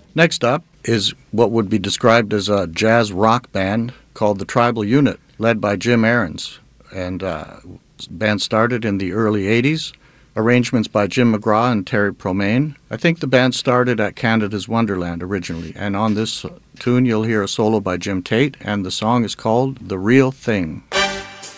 Next up is what would be described as a jazz rock band called the Tribal Unit, led by Jim Aarons. And band started in the early 80s. Arrangements by Jim McGraw and Terry Promain. I think the band started at Canada's Wonderland originally, and on this tune you'll hear a solo by Jim Tate, and the song is called The Real Thing.